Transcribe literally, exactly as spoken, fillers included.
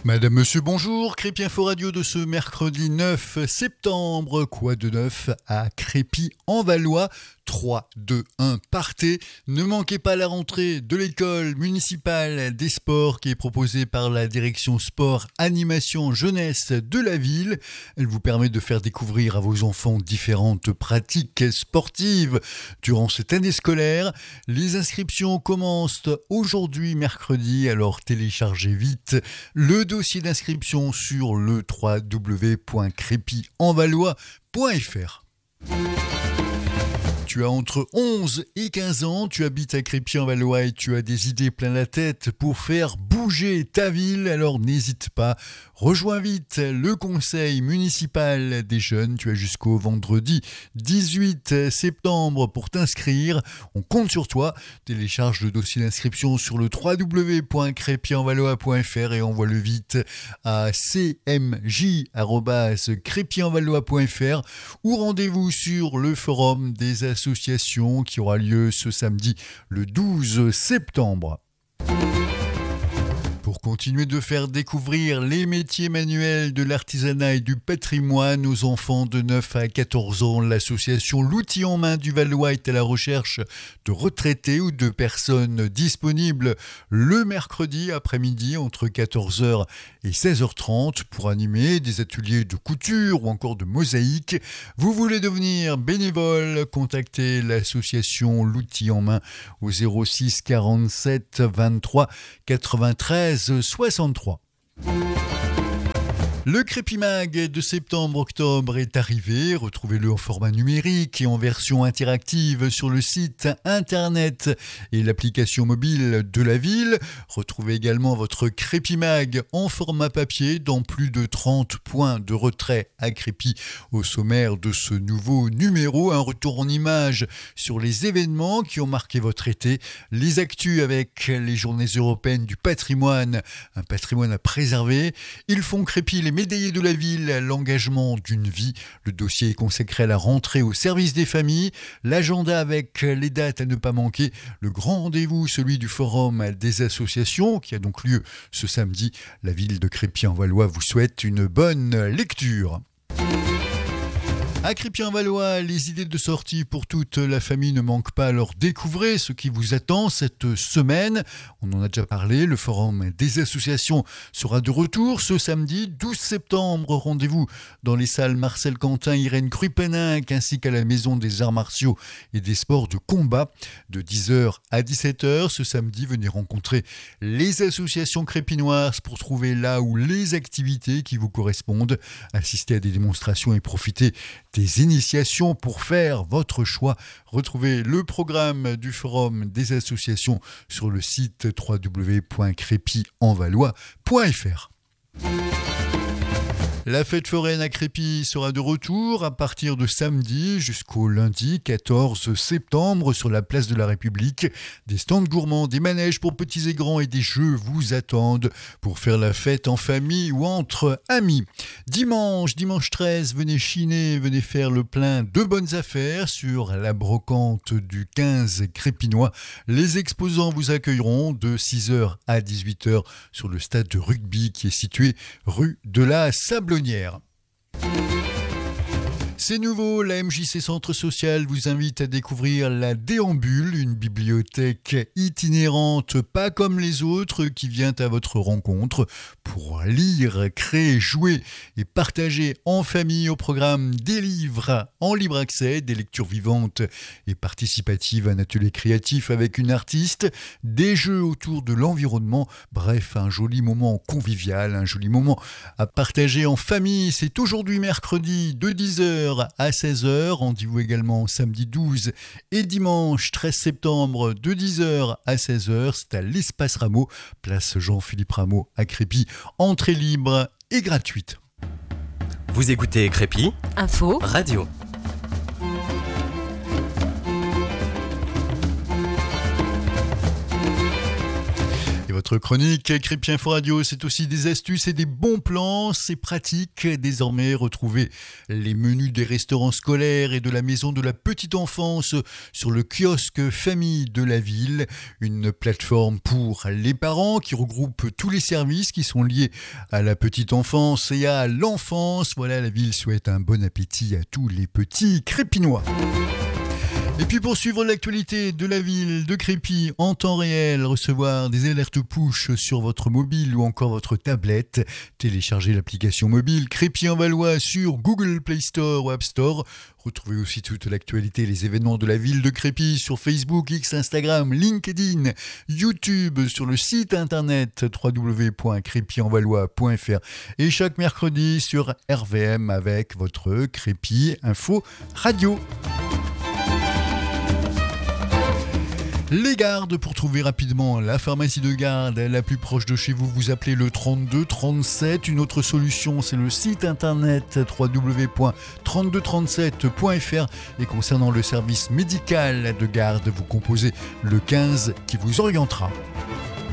Madame, monsieur, bonjour. Crépy Info Radio de ce mercredi neuf septembre. Quoi de neuf à Crépy en Valois? trois, deux, un, partez. Ne manquez pas la rentrée de l'école municipale des sports qui est proposée par la direction sport, animation, jeunesse de la ville. Elle vous permet de faire découvrir à vos enfants différentes pratiques sportives durant cette année scolaire. Les inscriptions commencent aujourd'hui mercredi, alors téléchargez vite le dossier d'inscription sur le w w w point crépy en valois point f r. Tu as entre onze et quinze ans, tu habites à Crépy-en-Valois et tu as des idées plein la tête pour faire bouger ta ville, alors n'hésite pas, rejoins vite le conseil municipal des jeunes, tu as jusqu'au vendredi dix-huit septembre pour t'inscrire, on compte sur toi, télécharge le dossier d'inscription sur le w w w point crépy en valois point f r et envoie-le vite à c m j arobase crépy en valois point f r ou rendez-vous sur le forum des associations qui aura lieu ce samedi le douze septembre. Pour continuer de faire découvrir les métiers manuels de l'artisanat et du patrimoine aux enfants de neuf à quatorze ans, l'association L'Outil en main du Valois est à la recherche de retraités ou de personnes disponibles le mercredi après-midi entre quatorze heures et seize heures trente pour animer des ateliers de couture ou encore de mosaïque. Vous voulez devenir bénévole? Contactez l'association L'Outil en main au zéro six quarante-sept vingt-trois quatre-vingt-treize soixante-trois. Le Crépy Mag de septembre-octobre est arrivé. Retrouvez-le en format numérique et en version interactive sur le site internet et l'application mobile de la ville. Retrouvez également votre Crépy Mag en format papier dans plus de trente points de retrait à Crépy. Au sommaire de ce nouveau numéro, un retour en images sur les événements qui ont marqué votre été, les actus avec les journées européennes du patrimoine, un patrimoine à préserver. Ils font Crépy les médaillés de la ville, l'engagement d'une vie. Le dossier est consacré à la rentrée au service des familles. L'agenda avec les dates à ne pas manquer. Le grand rendez-vous, celui du forum des associations qui a donc lieu ce samedi. La ville de Crépy-en-Valois vous souhaite une bonne lecture. À Crépy-en-Valois, les idées de sortie pour toute la famille ne manquent pas, alors découvrez ce qui vous attend cette semaine. On en a déjà parlé, le forum des associations sera de retour ce samedi douze septembre. Rendez-vous dans les salles Marcel Quentin, Irène Kruipeninck ainsi qu'à la Maison des Arts Martiaux et des Sports de Combat. De dix heures à dix-sept heures, ce samedi, venez rencontrer les associations crépinoises pour trouver là où les activités qui vous correspondent. Assistez à des démonstrations et profitez des initiations pour faire votre choix. Retrouvez le programme du Forum des associations sur le site w w w point crépy en valois point f r. La fête foraine à Crépy sera de retour à partir de samedi jusqu'au lundi quatorze septembre sur la place de la République. Des stands gourmands, des manèges pour petits et grands et des jeux vous attendent pour faire la fête en famille ou entre amis. Dimanche, dimanche treize, venez chiner, venez faire le plein de bonnes affaires sur la brocante du quinze Crépinois. Les exposants vous accueilleront de six heures à dix-huit heures sur le stade de rugby qui est situé rue de la Sablonnière. C'est nouveau, la M J C Centre Social vous invite à découvrir la Déambule, une bibliothèque itinérante, pas comme les autres, qui vient à votre rencontre pour lire, créer, jouer et partager en famille au programme des livres en libre accès, des lectures vivantes et participatives, un atelier créatif avec une artiste, des jeux autour de l'environnement, bref, un joli moment convivial, un joli moment à partager en famille. C'est aujourd'hui mercredi de dix heures à seize heures, rendez-vous également samedi douze et dimanche treize septembre de dix heures à seize heures, c'est à l'Espace Rameau, place Jean-Philippe Rameau à Crépy, entrée libre et gratuite. Vous écoutez Crépy Info Radio. Votre chronique Crépy Info Radio, c'est aussi des astuces et des bons plans. C'est pratique. Désormais, retrouvez les menus des restaurants scolaires et de la maison de la petite enfance sur le kiosque Famille de la ville. Une plateforme pour les parents qui regroupe tous les services qui sont liés à la petite enfance et à l'enfance. Voilà, la ville souhaite un bon appétit à tous les petits crépinois. Et puis pour suivre l'actualité de la ville de Crépy en temps réel, recevoir des alertes push sur votre mobile ou encore votre tablette, téléchargez l'application mobile Crépy en Valois sur Google Play Store ou App Store. Retrouvez aussi toute l'actualité et les événements de la ville de Crépy sur Facebook, X, Instagram, LinkedIn, YouTube, sur le site internet w w w point crépy en valois point f r et chaque mercredi sur R V M avec votre Crépy Info Radio. Les gardes, pour trouver rapidement la pharmacie de garde la plus proche de chez vous, vous appelez le trente-deux trente-sept. Une autre solution, c'est le site internet w w w point trente-deux trente-sept point f r. Et concernant le service médical de garde, vous composez le quinze qui vous orientera.